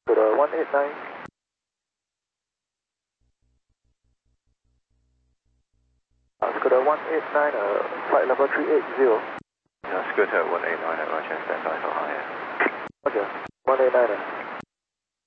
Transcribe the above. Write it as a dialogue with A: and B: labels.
A: Scoot 189. Scoot 189, flight level 380.
B: Scooter 189 at Roger, stand by for higher.
A: Roger, 189.